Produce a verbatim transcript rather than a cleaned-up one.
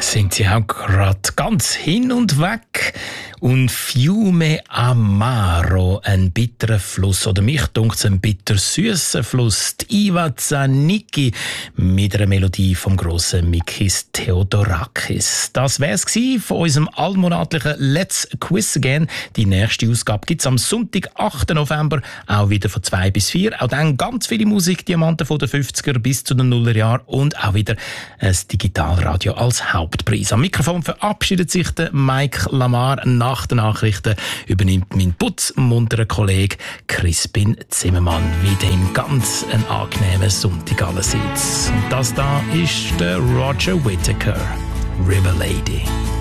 Sind sie auch gerade ganz hin und weg. Und Fiume Amaro, ein bitterer Fluss, oder mich dunkt ein bitter-süßer Fluss, die Iva Zanicki mit einer Melodie vom grossen Mikis Theodorakis. Das wär's gsi von unserem allmonatlichen Let's Quiz Again. Die nächste Ausgabe gibt's am Sonntag, achten November, auch wieder von zwei bis vier. Auch dann ganz viele Musikdiamanten von den fünfziger bis zu den Nullerjahren und auch wieder ein Digitalradio als Hauptpreis. Am Mikrofon verabschiedet sich der Mike Lamar. Nach den Nachrichten übernimmt mein putzmunterer Kollege Crispin Zimmermann. Weiterhin ganz ein angenehmer Sonntag allerseits. Und das da ist der Roger Whittaker, River Lady.